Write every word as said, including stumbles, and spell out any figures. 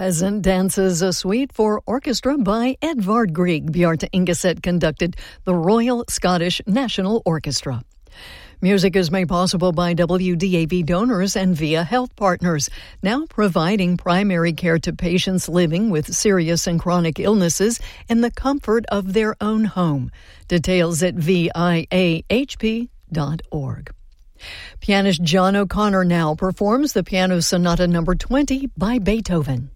Peasant Dances, a suite for orchestra by Edvard Grieg. Bjarte Ingeset conducted the Royal Scottish National Orchestra. Music is made possible by W D A V donors and via health partners, now providing primary care to patients living with serious and chronic illnesses in the comfort of their own home. Details at V I A H P dot org. Pianist John O'Connor now performs the Piano Sonata number twenty by Beethoven.